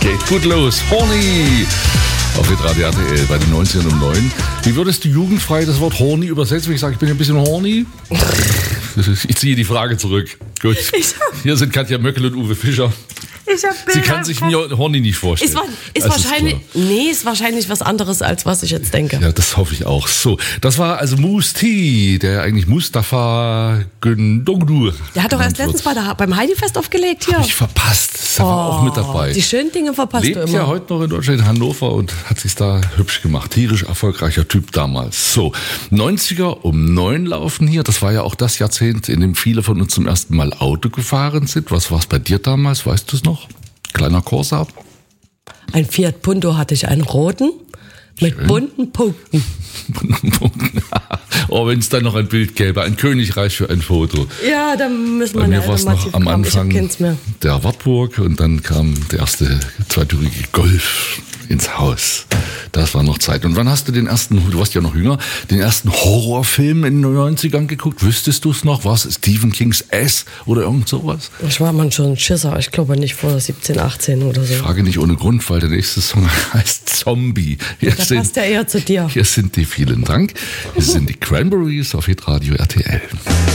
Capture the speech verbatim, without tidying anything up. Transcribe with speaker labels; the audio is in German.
Speaker 1: Geht gut los. Horny. Auf Radio R T L bei den neunzehn um neun. Wie würdest du jugendfrei das Wort horny übersetzen, wenn ich sage, ich bin ein bisschen horny? Ich ziehe die Frage zurück. Gut. Hier sind Katja Möckel und Uwe Fischer.
Speaker 2: Ich hab
Speaker 1: Sie kann sich mir Horny nicht vorstellen.
Speaker 2: Ist, war, ist wahrscheinlich, ist nee, ist wahrscheinlich was anderes, als was ich jetzt denke.
Speaker 1: Ja, das hoffe ich auch. So, das war also Mousse T, der eigentlich Mustafa Gündogdu.
Speaker 2: Der hat doch erst letztens bei der, beim Heidi-Fest aufgelegt hier.
Speaker 1: Hab ich verpasst. Das war
Speaker 2: Oh,
Speaker 1: auch mit dabei.
Speaker 2: Die schönen Dinge verpasst
Speaker 1: Lebt
Speaker 2: du immer.
Speaker 1: ja heute noch in Deutschland, in Hannover, und hat sich da hübsch gemacht. Tierisch erfolgreicher Typ damals. So, neunziger um neun laufen hier. Das war ja auch das Jahrzehnt, in dem viele von uns zum ersten Mal Auto gefahren sind. Was war es bei dir damals? Weißt du es noch? Kleiner Corsa.
Speaker 2: Ein Fiat Punto hatte ich, einen roten mit
Speaker 1: Schön.
Speaker 2: bunten Punkten.
Speaker 1: Oh, wenn es dann noch ein Bild gäbe, ein Königreich für ein Foto.
Speaker 2: Ja, dann müssen wir
Speaker 1: Bei mir
Speaker 2: eine
Speaker 1: war es noch am Anfang
Speaker 2: mehr.
Speaker 1: der Wartburg und dann kam der erste zweitürige Golf ins Haus. Das war noch Zeit. Und wann hast du den ersten, du warst ja noch jünger, den ersten Horrorfilm in den neunzigern geguckt? Wüsstest du es noch? War es Stephen Kings S oder irgend sowas?
Speaker 2: Ich war man schon ein Schisser, ich glaube nicht vor siebzehn, achtzehn oder so.
Speaker 1: Ich frage nicht ohne Grund, weil der nächste Song heißt Zombie. Hier
Speaker 2: Ja, der passt ja eher zu dir.
Speaker 1: Hier sind die, vielen Dank. Hier sind die Cranberries auf Hitradio R T L.